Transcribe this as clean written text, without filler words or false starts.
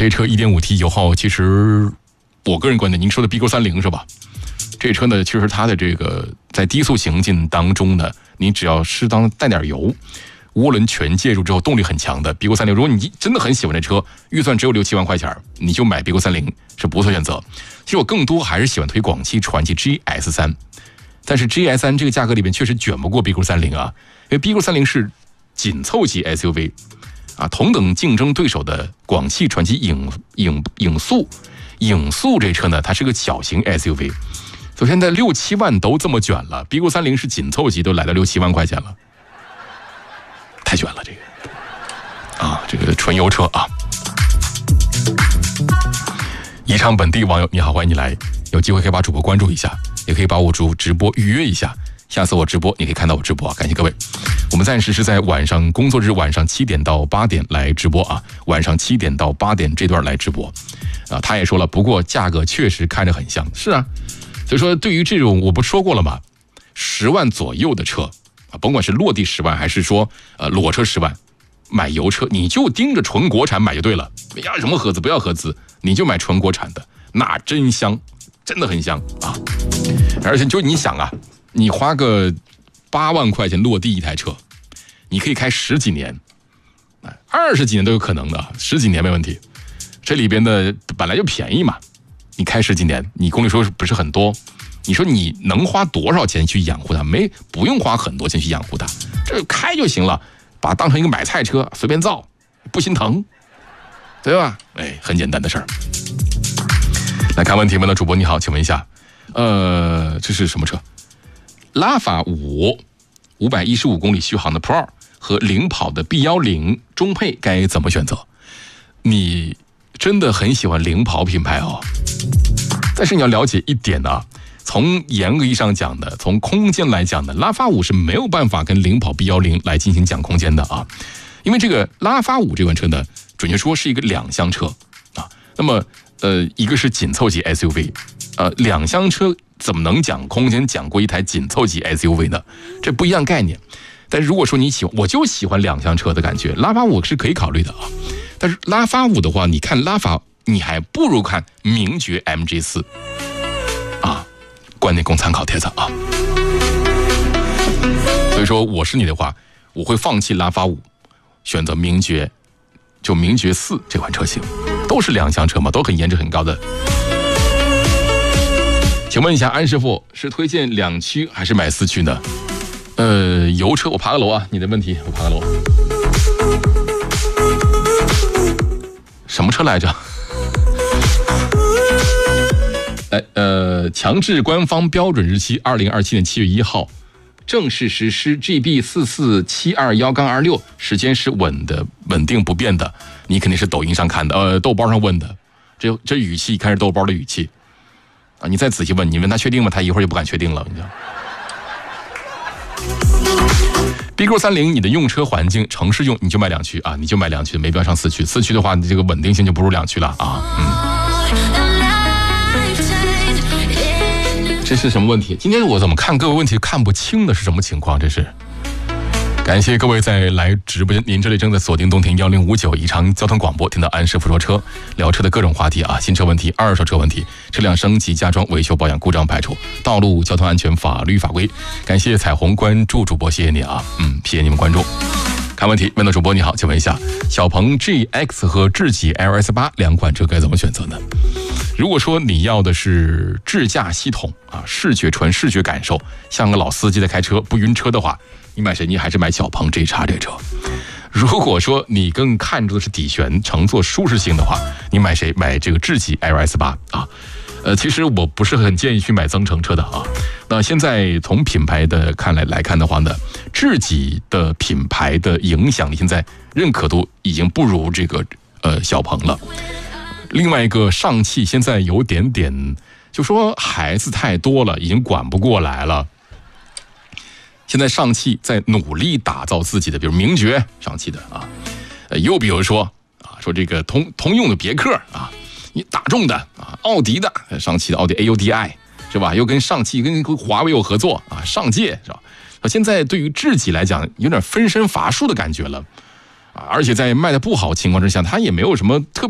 这车 1.5T 油耗，其实我个人观点，您说的 BQ30是吧？这车呢，其实它的这个在低速行进当中呢，你只要适当带点油，涡轮全介入之后，动力很强的 BQ30。如果你真的很喜欢这车，预算只有6、7万块钱，你就买 BQ30是不错选择。其实我更多还是喜欢推广汽传祺 GS3，但是 GS3 这个价格里面确实卷不过 BQ30啊，因为 BQ30是紧凑级 SUV 啊，同等竞争对手的广汽传祺影速这车呢，它是个小型 SUV。所以现在6、7万都这么卷了 ，BQ30是紧凑级都来到6、7万块钱了，太卷了这个啊，这个纯油车啊。宜昌本地网友你好，欢迎你来，有机会可以把主播关注一下，也可以把我直播预约一下，下次我直播你可以看到我直播啊，感谢各位。我们暂时是在工作日晚上7点到8点来直播啊，晚上7点到8点这段来直播啊。他也说了，不过价格确实看着很像，是啊。所以说，对于这种我不说过了吗？10万左右的车啊，甭管是落地10万还是说裸车10万，买油车你就盯着纯国产买就对了，要什么合资不要合资，你就买纯国产的，那真香，真的很香啊！而且就你想啊，你花个8万块钱落地一台车，你可以开10几年，20几年都有可能的，10几年没问题。这里边的本来就便宜嘛。你开10几年，你公里数不是很多，你说你能花多少钱去养护它？不用花很多钱去养护它，这开就行了，把它当成一个买菜车，随便造，不心疼，对吧？哎，很简单的事儿。来看问题，问到主播你好，请问一下，这是什么车？拉法5 515公里续航的 Pro 和领跑的 B10中配该怎么选择？你真的很喜欢领跑品牌哦，但是你要了解一点啊，从严格意义上讲的，从空间来讲的，拉法5是没有办法跟领跑 B10来进行讲空间的啊，因为这个拉法5这款车呢，准确说是一个2厢车啊。那么一个是紧凑级 SUV， 2厢车怎么能讲空间讲过一台紧凑级 SUV 呢？这不一样概念。但是如果说你喜欢，我就喜欢2厢车的感觉，拉法5是可以考虑的啊。但是拉法5的话，你看拉法，你还不如看名爵 MG4 啊，观点供参考帖子啊。所以说我是你的话，我会放弃拉法5，选择名爵，就名爵4这款车型，都是2厢车嘛，都很颜值很高的。请问一下安师傅，是推荐2驱还是买4驱呢？油车我爬个楼啊，你的问题我爬个楼。什么车来着？强制官方标准日期2027年7月1号，正式实施 GB4472-16，时间是稳定不变的。你肯定是抖音上看的，豆包上问的，这语气看是豆包的语气啊！你再仔细问，你问他确定吗？他一会儿就不敢确定了。你知道。BQ30 你的用车环境城市用你就买2驱啊，你就买2驱，没必要上4驱。4驱的话，你这个稳定性就不如2驱了啊。这是什么问题？今天我怎么看各位问题看不清的是什么情况？这是。感谢各位在来直播间，您这里正在锁定动听1059宜昌交通广播，听到安师傅说车，聊车的各种话题啊，新车问题、二手车问题、车辆升级、加装、维修、保养、故障排除、道路交通安全、法律法规。感谢彩虹关注主播，谢谢你啊，谢谢你们关注。看问题，问到主播你好，请问一下，小鹏 GX 和智己 LS8 2款车该怎么选择呢？如果说你要的是智驾系统啊，纯视觉感受，像个老司机在开车不晕车的话，你买谁？你还是买小鹏 GX 这车。如果说你更看重的是底悬乘坐舒适性的话，你买谁？买这个智己 LS8 啊。其实我不是很建议去买增程车的啊。那现在从品牌的来看的话呢，智己的品牌的影响力现在认可度已经不如这个小鹏了。另外一个上汽现在有点就说孩子太多了，已经管不过来了。现在上汽在努力打造自己的，比如名爵上汽的啊，又比如说啊，说这个通用的别克啊，你大众的啊，奥迪的上汽的奥迪 AUDI 是吧？又跟上汽跟华为有合作啊，上界是吧？现在对于智己来讲，有点分身乏术的感觉了啊，而且在卖的不好情况之下，它也没有什么特别